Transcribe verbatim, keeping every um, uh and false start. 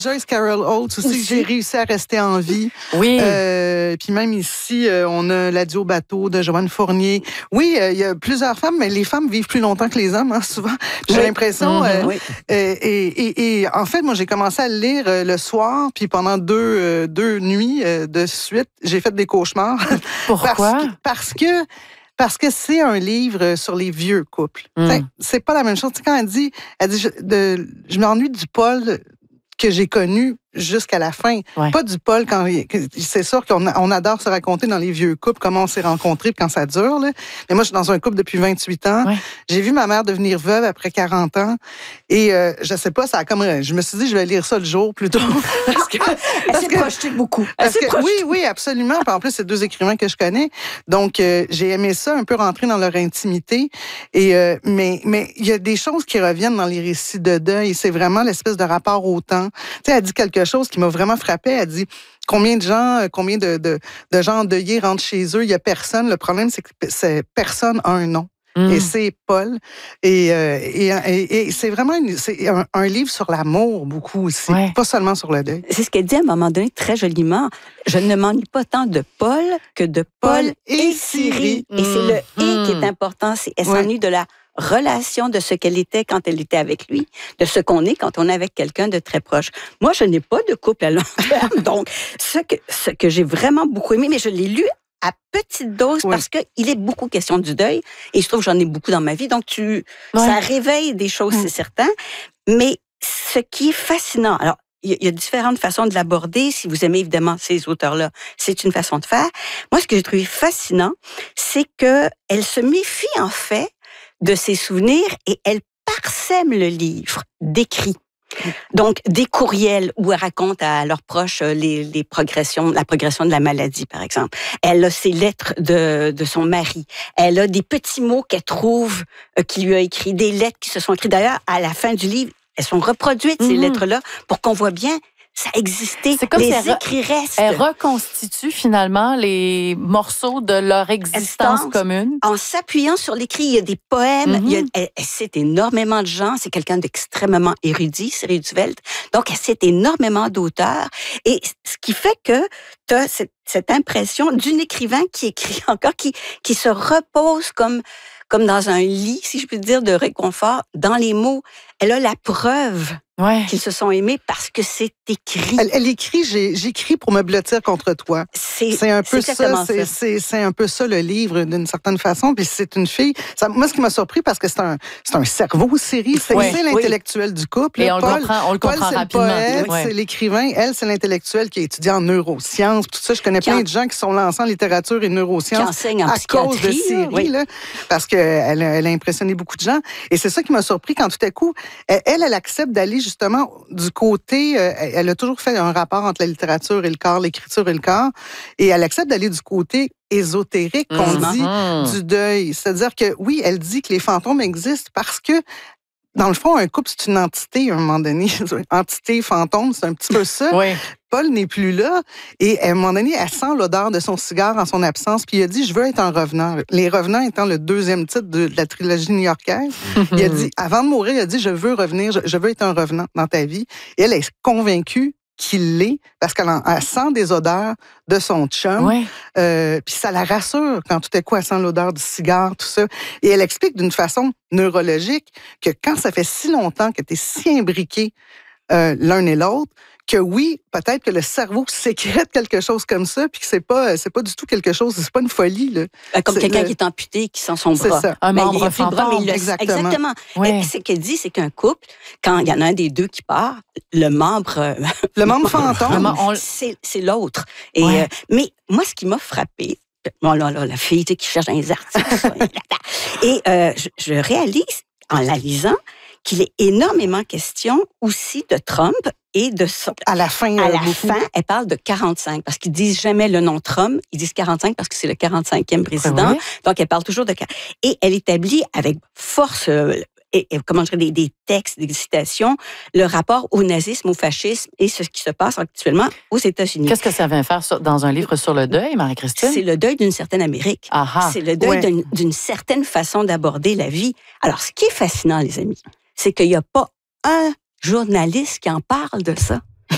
Joyce Carol Oates aussi, aussi. J'ai réussi à rester en vie. Oui. Euh, puis même ici, euh, on a l'Adieu au bateau de Joanne Fournier. Oui, euh, il y a plusieurs femmes, mais les femmes vivent plus longtemps que les hommes, hein, souvent. J'ai oui. l'impression. Mm-hmm, euh, oui. euh, et, et, et en fait, moi, j'ai commencé à le lire euh, le soir, puis pendant deux, euh, deux nuits euh, de suite, j'ai fait des cauchemars. Pourquoi? parce que, parce que Parce que c'est un livre sur les vieux couples. Mm. C'est pas la même chose. T'sais, quand elle dit, elle dit, je, de, je m'ennuie du Paul que j'ai connu jusqu'à la fin. Ouais. Pas du Paul quand c'est sûr qu'on on adore se raconter dans les vieux couples comment on s'est rencontrés quand ça dure là. Mais moi je suis dans un couple depuis vingt-huit ans. Ouais. J'ai vu ma mère devenir veuve après quarante ans et euh, je sais pas ça a comme je me suis dit je vais lire ça le jour plutôt parce que elle s'est projetée beaucoup. Parce que, oui oui absolument. Puis en plus c'est deux écrivains que je connais. Donc euh, j'ai aimé ça un peu rentrer dans leur intimité et euh, mais mais il y a des choses qui reviennent dans les récits de deuil, c'est vraiment l'espèce de rapport au temps. Tu sais elle dit quelque chose qui m'a vraiment frappée. Elle dit combien de gens, combien de, de, de gens endeuillés rentrent chez eux. Il n'y a personne. Le problème, c'est que c'est, personne a un nom. Mm. Et c'est Paul. Et, euh, et, et, et c'est vraiment une, c'est un, un livre sur l'amour, beaucoup aussi. Ouais. Pas seulement sur le deuil. C'est ce qu'elle dit à un moment donné très joliment. Je ne m'ennuie pas tant de Paul que de Paul, Paul et, et Syrie. Mm. Et c'est le « et » qui est important. C'est, elle s'ennuie ouais. de la relation de ce qu'elle était quand elle était avec lui, de ce qu'on est quand on est avec quelqu'un de très proche. Moi, je n'ai pas de couple à long terme, donc ce que, ce que j'ai vraiment beaucoup aimé, mais je l'ai lu à petite dose oui. parce qu'il est beaucoup question du deuil, et je trouve que j'en ai beaucoup dans ma vie, donc tu, ouais. ça réveille des choses, mmh. c'est certain, mais ce qui est fascinant, alors il y a différentes façons de l'aborder. Si vous aimez évidemment ces auteurs-là, c'est une façon de faire. Moi, ce que j'ai trouvé fascinant, c'est qu'elle se méfie en fait de ses souvenirs et elle parsème le livre d'écrits. Donc, des courriels où elle raconte à leurs proches les, les progressions, la progression de la maladie, par exemple. Elle a ses lettres de, de son mari. Elle a des petits mots qu'elle trouve, euh, qu'il lui a écrits, des lettres qui se sont écrites. D'ailleurs, à la fin du livre, elles sont reproduites, ces mm-hmm. lettres-là, pour qu'on voit bien ça existait. C'est comme les si écrits restent. Elle reconstitue finalement les morceaux de leur existence commune. En s'appuyant sur l'écrit, il y a des poèmes. Mm-hmm. Il y a, elle, elle cite énormément de gens. C'est quelqu'un d'extrêmement érudit, Syrie Duvelt. Donc, elle cite énormément d'auteurs. Et ce qui fait que tu as cette, cette impression d'un écrivain qui écrit encore, qui, qui se repose comme, comme dans un lit, si je peux dire, de réconfort, dans les mots. Elle a la preuve ouais. qu'ils se sont aimés parce que c'est écrit. Elle, elle écrit, j'ai, j'écris pour me blottir contre toi. C'est, c'est un peu c'est ça, c'est, c'est, c'est un peu ça le livre d'une certaine façon. Puis c'est une fille. Ça, moi, ce qui m'a surpris parce que c'est un, c'est un cerveau série. C'est, ouais. c'est l'intellectuel oui. du couple. Et on Paul, le comprend, on le Paul, comprend c'est rapidement. Le poète, ouais. c'est l'écrivain. Elle, c'est l'intellectuel qui a étudié en neurosciences. Tout ça, je connais plein en... de gens qui sont lancés en littérature et neurosciences qui enseignent en à cause de Syrie, oui. là, parce que elle, elle a impressionné beaucoup de gens. Et c'est ça qui m'a surpris quand tout à coup, elle, elle, elle accepte d'aller justement du côté. Euh, elle a toujours fait un rapport entre la littérature et le corps, l'écriture et le corps, et elle accepte d'aller du côté ésotérique qu'on mmh. dit du deuil. C'est-à-dire que oui, elle dit que les fantômes existent parce que dans le fond, un couple, c'est une entité à un moment donné. Entité, fantôme, c'est un petit peu ça. Oui. Paul n'est plus là. Et à un moment donné, elle sent l'odeur de son cigare en son absence. Puis il a dit, je veux être un revenant. Les Revenants étant le deuxième titre de, de la trilogie new-yorkaise. Il a dit, avant de mourir, il a dit, je veux revenir, je, je veux être un revenant dans ta vie. Et elle est convaincue qu'il l'est parce qu'elle en, elle sent des odeurs de son chum. Oui. Euh, puis ça la rassure quand tout à coup elle sent l'odeur du cigare, tout ça. Et elle explique d'une façon neurologique que quand ça fait si longtemps que tu es si imbriqué euh, l'un et l'autre, que oui, peut-être que le cerveau sécrète quelque chose comme ça, puis que c'est pas, c'est pas du tout quelque chose, c'est pas une folie, là. Comme c'est quelqu'un le... qui est amputé, qui sent son bras. C'est ça. Un membre fantôme. Exactement. Exactement. Ouais. Et ce qu'elle dit, c'est qu'un couple, quand il y en a un des deux qui part, le membre... Le membre fantôme. On... C'est, c'est l'autre. Et, ouais. euh, mais moi, ce qui m'a frappée, bon, là, là, la fille qui cherche dans les articles, et euh, je, je réalise, en la lisant, qu'il est énormément question aussi de Trump et de son... À la fin, à euh, la beaucoup. fin, elle parle de quarante-cinq, parce qu'ils disent jamais le nom Trump, ils disent quarante-cinq parce que c'est le quarante-cinquième président, oui. Donc elle parle toujours de... Et elle établit avec force... Euh, Et, et comment je dirais, des, des textes, des citations, le rapport au nazisme, au fascisme et ce qui se passe actuellement aux États-Unis. Qu'est-ce que ça vient faire sur, dans un livre sur le deuil, Marie-Christine? C'est le deuil d'une certaine Amérique. Aha. C'est le deuil ouais. d'une, d'une certaine façon d'aborder la vie. Alors, ce qui est fascinant, les amis, c'est qu'il n'y a pas un journaliste qui en parle de ça.